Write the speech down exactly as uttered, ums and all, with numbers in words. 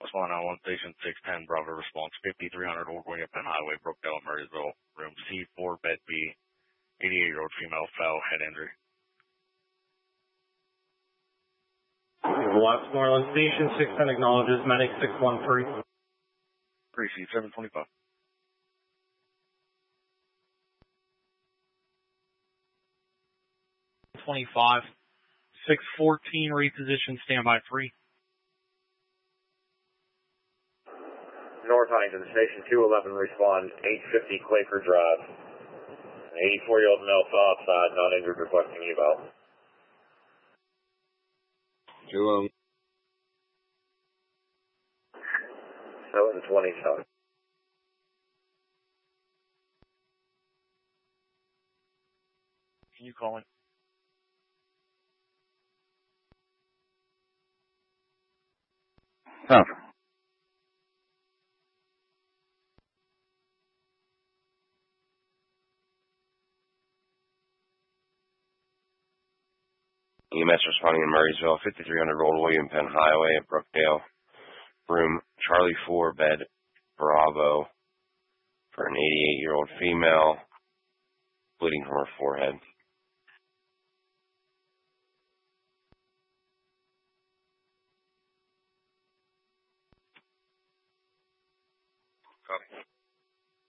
respond on one station six ten, Bravo response fifty-three hundred Old William Penn Highway, Brookdale, Murraysville, room C four, bed B, eighty-eight-year-old female, fell, head injury. Westmoreland Station six ten acknowledges medic six one three. Precinct seven twenty-five. twenty-five. six fourteen, reposition, standby three. North Huntington Station two eleven, respond eight fifty Quaker Drive. An eighty-four-year-old male fell outside, not injured, requesting eval. Two um. seven twenty-seven. Can you call it? Huh. E M S responding in Murraysville, fifty-three hundred Old William Penn Highway at Brookdale, room Charlie four, bed Bravo, for an eighty-eight-year-old female, bleeding from her forehead. Copy.